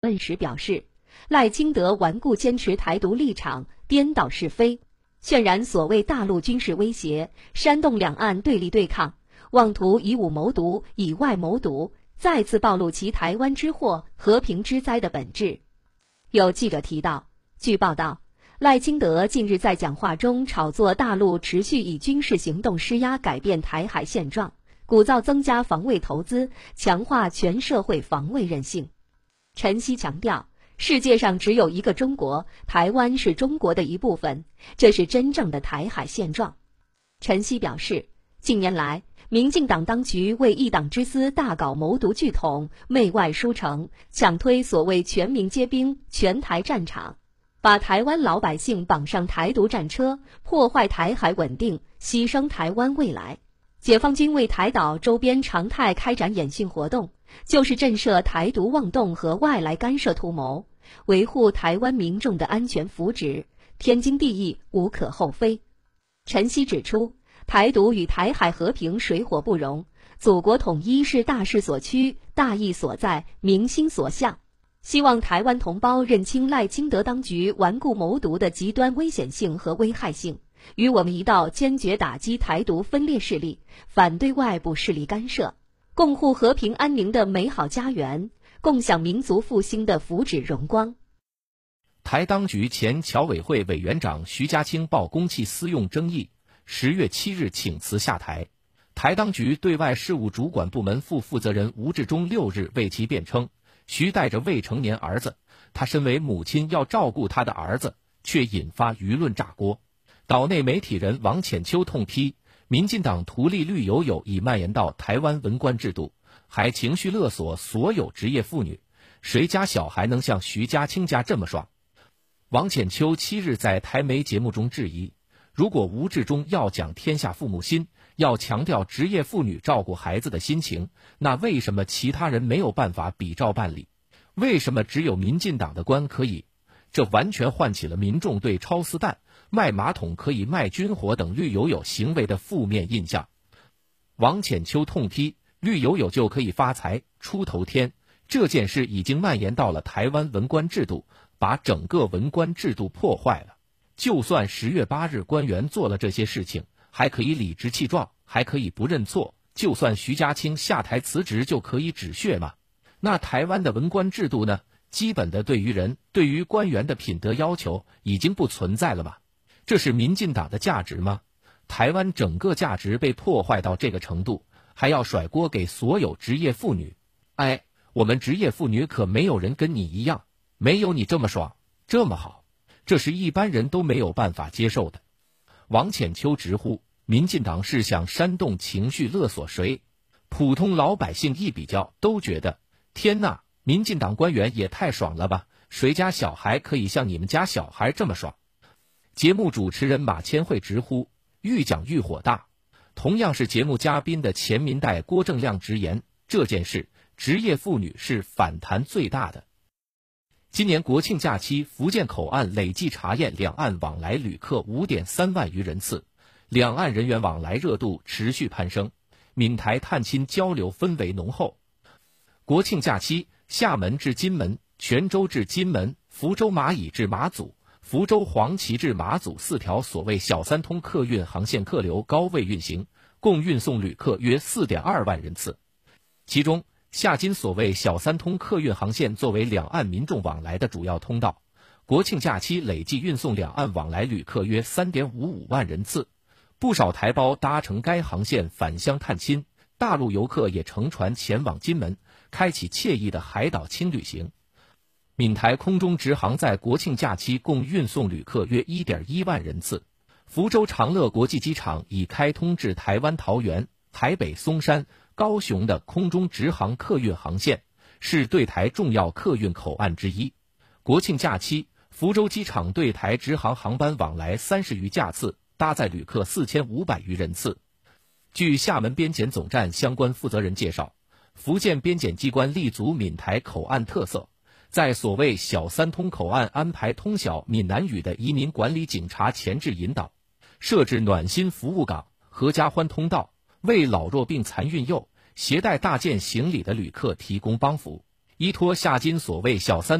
问时表示，赖清德顽固坚持台独立场，颠倒是非，渲染所谓大陆军事威胁，煽动两岸对立对抗，妄图以武谋独，以外谋独，再次暴露其台湾之祸、和平之灾的本质。有记者提到，据报道，赖清德近日在讲话中炒作大陆持续以军事行动施压改变台海现状，鼓噪增加防卫投资，强化全社会防卫韧性。陈希强调，世界上只有一个中国，台湾是中国的一部分，这是真正的台海现状。陈希表示，近年来，民进党当局为一党之私大搞谋独拒统、媚外输城，强推所谓全民皆兵、全台战场，把台湾老百姓绑上台独战车，破坏台海稳定，牺牲台湾未来。解放军为台岛周边常态开展演训活动，就是震慑台独妄动和外来干涉图谋，维护台湾民众的安全福祉，天经地义，无可厚非。陈希指出，台独与台海和平水火不容，祖国统一是大势所趋、大义所在、民心所向。希望台湾同胞认清赖清德当局顽固谋独的极端危险性和危害性，与我们一道坚决打击台独分裂势力，反对外部势力干涉，共护和平安宁的美好家园，共享民族复兴的福祉荣光。 台当局前侨委会委员长徐家清曝公器私用争议，10月7日请辞下台。台当局对外事务主管部门副负责人吴志忠6日为其辩称，徐带着未成年儿子，他身为母亲要照顾他的儿子，却引发舆论炸锅。岛内媒体人王浅秋痛批，民进党图利绿油油已蔓延到台湾文官制度，还情绪勒索所有职业妇女，谁家小孩能像徐家清家这么爽？王浅秋7日在台媒节目中质疑，如果吴志忠要讲天下父母心，要强调职业妇女照顾孩子的心情，那为什么其他人没有办法比照办理？为什么只有民进党的官可以？这完全唤起了民众对超丝蛋、卖马桶可以卖军火等绿油油行为的负面印象。王浅秋痛批，绿油油就可以发财出头天，这件事已经蔓延到了台湾文官制度，把整个文官制度破坏了。就算10月8日官员做了这些事情，还可以理直气壮，还可以不认错，就算徐家清下台辞职就可以止血吗？那台湾的文官制度呢？基本的对于人、对于官员的品德要求已经不存在了吗？这是民进党的价值吗？台湾整个价值被破坏到这个程度，还要甩锅给所有职业妇女？哎，我们职业妇女可没有人跟你一样，没有你这么爽，这么好，这是一般人都没有办法接受的。王浅秋直呼，民进党是想煽动情绪勒索谁？普通老百姓一比较，都觉得天哪，民进党官员也太爽了吧，谁家小孩可以像你们家小孩这么爽？节目主持人马千惠直呼，愈讲愈火大。同样是节目嘉宾的前民代郭正亮直言，这件事职业妇女是反弹最大的。今年国庆假期，福建口岸累计查验两岸往来旅客 5.3 万余人次，两岸人员往来热度持续攀升，闽台探亲交流氛围浓厚。国庆假期，厦门至金门、泉州至金门、福州马乙至马祖、福州黄岐至马祖4条所谓小三通客运航线客流高位运行，共运送旅客约 4.2 万人次。其中，厦金所谓小三通客运航线作为两岸民众往来的主要通道，国庆假期累计运送两岸往来旅客约 3.55 万人次。不少台胞搭乘该航线返乡探亲，大陆游客也乘船前往金门，开启惬意的海岛轻旅行。闽台空中直航在国庆假期共运送旅客约 1.1 万人次。福州长乐国际机场已开通至台湾桃园、台北松山、高雄的空中直航客运航线，是对台重要客运口岸之一。国庆假期，福州机场对台直航航班往来30余架次，搭载旅客4500余人次。据厦门边检总站相关负责人介绍，福建边检机关立足闽台口岸特色，在所谓小三通口岸安排通晓闽南语的移民管理警察前置引导，设置暖心服务岗、合家欢通道，为老弱病残孕幼、携带大件行李的旅客提供帮扶。依托厦金所谓小三